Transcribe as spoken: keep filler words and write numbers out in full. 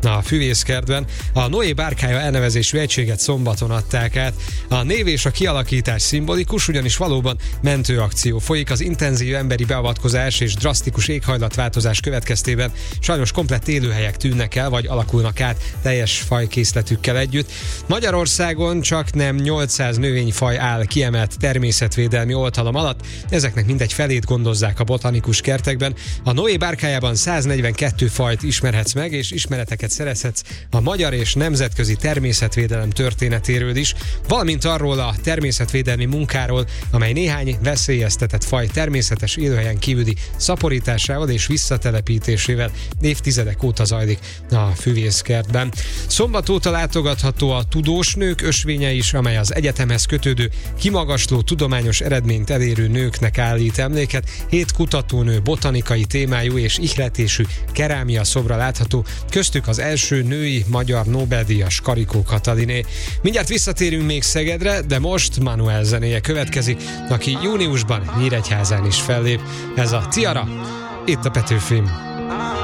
a Füvészkertben. A Noé bárkája elnevezésű egységet szombaton adták át. A név és a kialakítás szimbolikus, ugyanis valóban mentőakció folyik. Az intenzív emberi beavatkozás és drasztikus éghajlatváltozás következtében sajnos komplett élőhelyek tűnnek el, vagy alakulnak át teljes fajkészletükkel együtt. Magyarországon csak nem nyolcszáz növényfaj áll kiemelt természetvédelmi oltalom alatt, ezeknek mindegy felét gondozzák a botanikus kertekben. A Noé bárkájában száznegyvenkettő fajt ismerhetsz meg, és ismereteket szerezhetsz a magyar és nemzetközi természetvédelem történetéről is, valamint arról a természetvédelmi munkáról, amely néhány veszélyeztetett faj természetes élőhelyen kívüli szaporításával és visszatelepítésével évtizedek óta zajlik a Füvészkertben. Szombat óta látogatható a Tudós Nők ösvénye is, amely az egyetemhez kötődő, kimagasló tudományos eredményt elérő nőknek állít emléket. Hét kutatónő botanikai témájú és ihletésű kerámia szobra látható, köztük az első női magyar Nobel-díjas Karikó Kataliné. Mindjárt visszatérünk még Szegedre, de most Manuel zenéje következik, aki júniusban Nyíregyházán is fellép. Ez a Tiara, itt a Petőfim.